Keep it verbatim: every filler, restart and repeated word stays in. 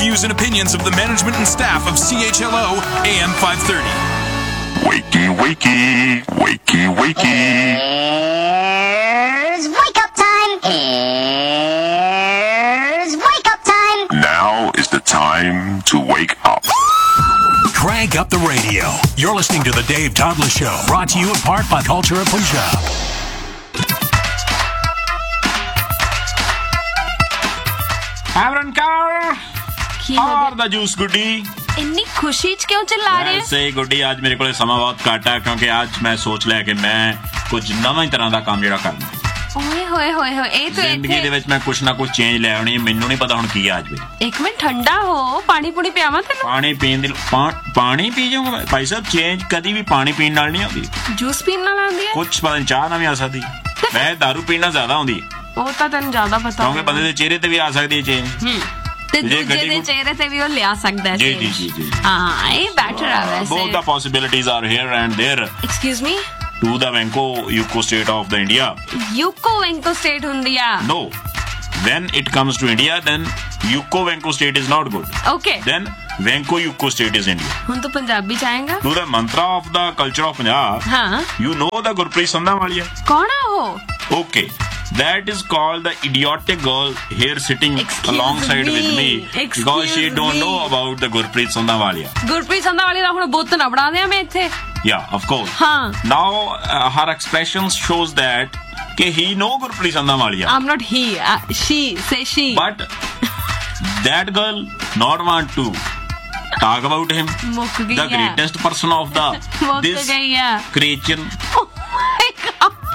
views and opinions of the management and staff of C H L O A M five thirty. Wakey, wakey, wakey, wakey. Here's wake up time. Here's wake up time. Now is the time to wake up. Crank up the radio. You're listening to The Dave Toddler Show, brought to you in part by Culture of Punjab. Avron Car और the juice गुड्डी ਇੰਨੀ ਖੁਸ਼ੀ ਚ ਕਿਉਂ ਚਿल्ला ਰਹੇ ਐਸੇ ਗੁੱਡੀ ਅੱਜ ਮੇਰੇ ਕੋਲੇ ਸਮਾਂ ਬਹੁਤ ਘੱਟ ਹੈ ਕਿਉਂਕਿ ਅੱਜ ਮੈਂ ਸੋਚ ਲਿਆ ਕਿ ਮੈਂ ਕੁਝ ਨਵਾਂ ਹੀ ਤਰ੍ਹਾਂ ਦਾ ਕੰਮ ਜਿਹੜਾ ਕਰਨਾ ਓਏ ਹੋਏ ਹੋਏ ਹੋਏ ਇਹ ਤਾਂ ਜ਼ਿੰਦਗੀ ਦੇ ਵਿੱਚ ਮੈਂ ਕੁਝ ਨਾ ਕੁਝ ਚੇਂਜ ਲੈ ਆਉਣੀ ਮੈਨੂੰ ਨਹੀਂ ਪਤਾ ਹੁਣ ਕੀ ਆ ਅੱਜ ਵੀ ਇੱਕ ਮਿੰਟ ਠੰਡਾ ਹੋ ਪਾਣੀ ਪੂਣੀ ਪਿਆਵਾਂ ਤੈਨੂੰ ਪਾਣੀ ਪੀਣ ਦੀ ਪਾਣੀ ਪੀ ਜਾਊਂਗਾ ਭਾਈ ਸਾਹਿਬ ਚੇਂਜ ਕਦੀ ਵੀ ਪਾਣੀ ਪੀਣ ਨਾਲ ਨਹੀਂ ਆਉਂਦੀ ਜੂਸ ਪੀਣ ਨਾਲ ਆਉਂਦੀ ਹੈ ਕੁਝ ਪਤਾ ਨਹੀਂ ਚਾਹ ਨਾਲ ਵੀ ਆ ਸਕਦੀ ਮੈਂ ਦਾਰੂ ਪੀਣ ਨਾਲ ਜ਼ਿਆਦਾ ਆਉਂਦੀ ਉਹ ਤਾਂ ਤੈਨੂੰ ਜ਼ਿਆਦਾ ਪਤਾ ਕਿਉਂਕਿ ਬੰਦੇ ਦੇ ਚਿਹਰੇ ਤੇ ਵੀ ਆ ਸਕਦੀ ਹੈ ਚੇਂਜ ਤੇ ਦੂਜੇ ਦੇ ਚਿਹਰੇ ਤੇ ਵੀ ਉਹ ਲਿਆ ਸਕਦਾ ਹੈ ਜੀ ਜੀ ਜੀ ਜੀ ਹਾਂ ਇਹ ਬੈਟਰ ਆ ਵੈਸੇ both the possibilities are here and there excuse me to the Venko Yuko state of the India Yuko Venko state ਹੁੰਦੀ ਆ no when it comes to India then Yuko Venko state is not good okay then Venko Yuko state is India ਹੁਣ ਤੂੰ ਪੰਜਾਬੀ ਚ ਆਏਗਾ to the mantra of the culture of Punjab ਹਾਂ you know the Gurpreet Sandhawalia ਕੌਣ ਆ ਉਹ okay that is called the idiotic girl here sitting Excuse alongside me. with me Excuse because she don't me. know about the Gurpreet Sandhawalia Gurpreet ਸੰਧਾਵਾਲੀ ਦਾ ਹੁਣ ਬੁੱਤ ਨਾ ਬਣਾ ਦਿਆਂ ਮੈਂ ਇੱਥੇ yeah of course ਹਾਂ now uh, her expressions shows that ke he know Gurpreet Sandhawalia I'm not he uh, she say she but that girl not want to talk about him ਮੁੱਕ ਗਈ the ਆ greatest person of the ਮੁੱਕ this ਗਈ ਆ creation